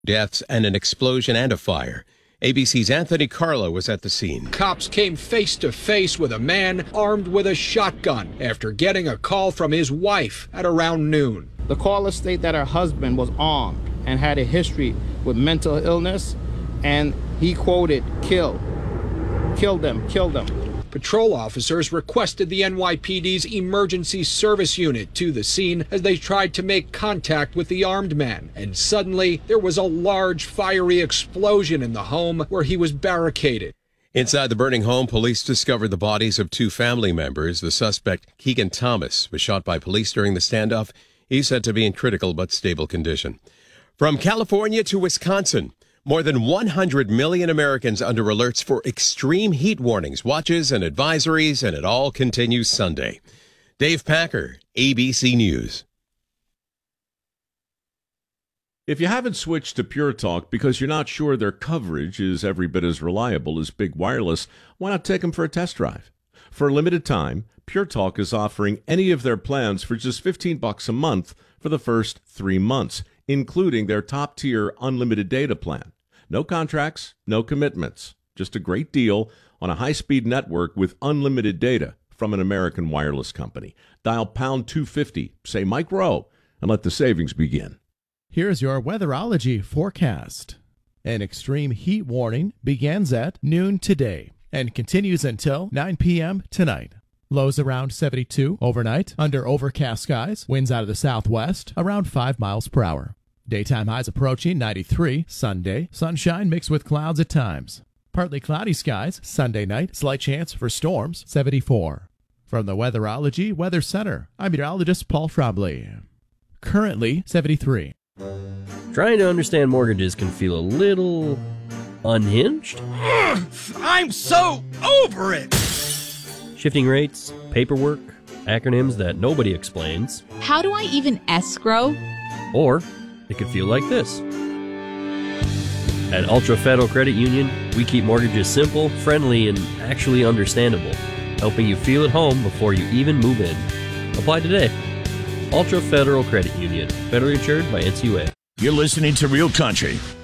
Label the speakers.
Speaker 1: Deaths and an explosion and a fire. ABC's Anthony Carlo was at the scene.
Speaker 2: Cops came face to face with a man armed with a shotgun after getting a call from his wife at around noon.
Speaker 3: The caller stated that her husband was armed and had a history with mental illness, and he quoted, kill them.
Speaker 2: Patrol officers requested the NYPD's emergency service unit to the scene as they tried to make contact with the armed man. And suddenly, there was a large fiery explosion in the home where he was barricaded.
Speaker 1: Inside the burning home, police discovered the bodies of two family members. The suspect, Keegan Thomas, was shot by police during the standoff. He's said to be in critical but stable condition. From California to Wisconsin, more than 100 million Americans under alerts for extreme heat warnings, watches, and advisories, and it all continues Sunday. Dave Packer, ABC News.
Speaker 4: If you haven't switched to Pure Talk because you're not sure their coverage is every bit as reliable as Big Wireless, why not take them for a test drive? For a limited time, Pure Talk is offering any of their plans for just $15 a month for the first 3 months, including their top-tier unlimited data plan. No contracts, no commitments. Just a great deal on a high-speed network with unlimited data from an American wireless company. Dial pound 250, say Mike Rowe, and let the savings begin.
Speaker 5: Here's your weatherology forecast. An extreme heat warning begins at noon today and continues until 9 p.m. tonight. Lows around 72 overnight under overcast skies. Winds out of the southwest around 5 miles per hour. Daytime highs approaching 93 Sunday. Sunshine mixed with clouds at times. Partly cloudy skies Sunday night. Slight chance for storms 74. From the Weatherology Weather Center, I'm meteorologist Paul Frobley. Currently 73.
Speaker 6: Trying to understand mortgages can feel a little unhinged.
Speaker 7: I'm so over it!
Speaker 6: Shifting rates, paperwork, acronyms that nobody explains.
Speaker 8: How do I even escrow?
Speaker 6: Or it could feel like this. At Ultra Federal Credit Union, we keep mortgages simple, friendly, and actually understandable, helping you feel at home before you even move in. Apply today. Ultra Federal Credit Union, federally insured by NCUA.
Speaker 7: You're listening to Real Country